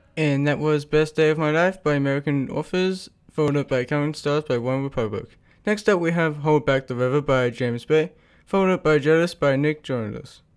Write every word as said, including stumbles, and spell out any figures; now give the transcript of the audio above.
And that was Best Day of My Life by American Authors, followed up by Counting Stars by One Republic. Next up we have Hold Back the River by James Bay, followed up by Jealous by Nick Jonas.